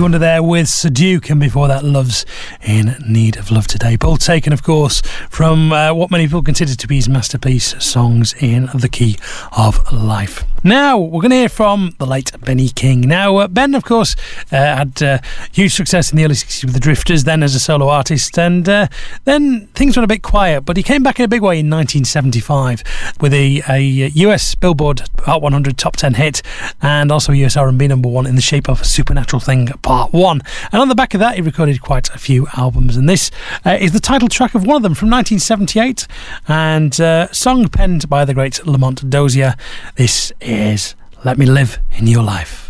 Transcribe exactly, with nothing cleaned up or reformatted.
Wonder there with Seduke, and before that, Love's in Need of Love Today. Both taken, of course, from uh, what many people consider to be his masterpiece, Songs in the Key of Life. Now, we're going to hear from the late Benny King. Now, uh, Ben, of course, uh, had uh, huge success in the early sixties with the Drifters, then as a solo artist, and uh, then things went a bit quiet, but he came back in a big way in nineteen seventy-five with a, a U S Billboard Hot one hundred Top ten hit, and also a U S R and B number one in the shape of Supernatural Thing Part one. And on the back of that, he recorded quite a few albums, and this uh, is the title track of one of them from nineteen seventy-eight, and uh, song penned by the great Lamont Dozier. This is Let Me Live in Your Life.